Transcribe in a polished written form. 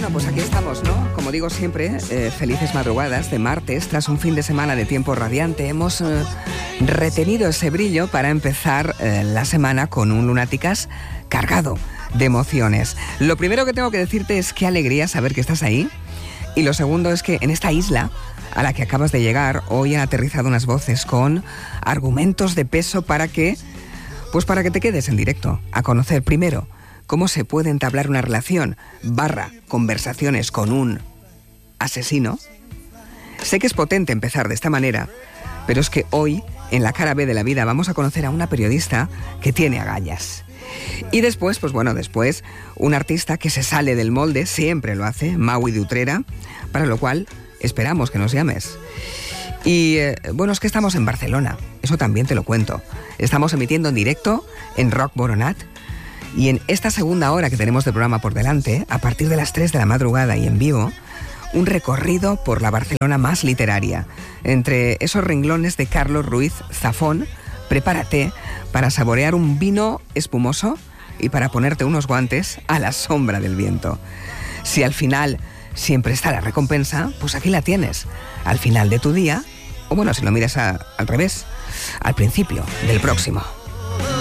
Bueno, pues aquí estamos, ¿no? Como digo siempre, felices madrugadas de martes, tras un fin de semana de tiempo radiante. Hemos retenido ese brillo para empezar la semana con un Lunáticas cargado de emociones. Lo primero que tengo que decirte es qué alegría saber que estás ahí. Y lo segundo es que en esta isla a la que acabas de llegar, hoy han aterrizado unas voces con argumentos de peso para que te quedes en directo a conocer primero cómo se puede entablar una relación / conversaciones con un asesino. Sé que es potente empezar de esta manera, pero es que hoy, en la cara B de la vida, vamos a conocer a una periodista que tiene agallas. Y después, después, un artista que se sale del molde, siempre lo hace, Maui de Utrera, para lo cual esperamos que nos llames. Y es que estamos en Barcelona, eso también te lo cuento. Estamos emitiendo en directo en Rock Boronat. Y en esta segunda hora que tenemos de programa por delante, a partir de las 3 de la madrugada y en vivo, un recorrido por la Barcelona más literaria. Entre esos renglones de Carlos Ruiz Zafón, prepárate para saborear un vino espumoso y para ponerte unos guantes a la sombra del viento. Si al final siempre está la recompensa, pues aquí la tienes. Al final de tu día, o si lo miras al revés, al principio del próximo.